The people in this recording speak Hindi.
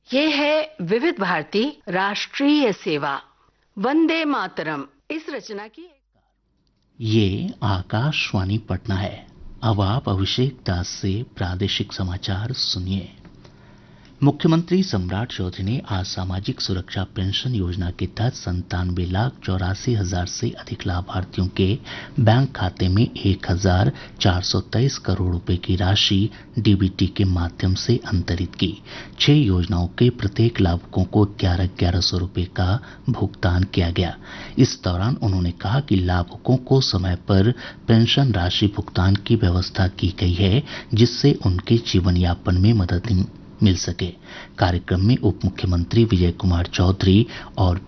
ये है विविध भारती राष्ट्रीय सेवा, वंदे मातरम। इस रचना की ये आकाशवाणी पटना है। अब आप अभिषेक दास से प्रादेशिक समाचार सुनिए। मुख्यमंत्री सम्राट चौधरी ने आज सामाजिक सुरक्षा पेंशन योजना के तहत 97,84,000 से अधिक लाभार्थियों के बैंक खाते में 1,423 करोड़ रुपए की राशि डीबीटी के माध्यम से अंतरित की। 6 योजनाओं के प्रत्येक लाभुकों को 11,1100 रुपए का भुगतान किया गया। इस दौरान उन्होंने कहा कि लाभुकों को समय पर पेंशन राशि भुगतान की व्यवस्था की गई है, जिससे उनके जीवन यापन में मदद मिल सके। कार्यक्रम में उप मुख्यमंत्री विजय कुमार चौधरी और